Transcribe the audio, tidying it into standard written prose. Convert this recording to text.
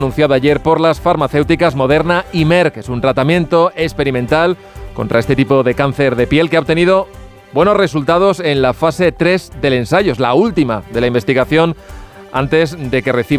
anunciado ayer por las farmacéuticas Moderna y Merck. Es un tratamiento experimental contra este tipo de cáncer de piel que ha obtenido buenos resultados en la fase 3 del ensayo, es la última de la investigación antes de que reciba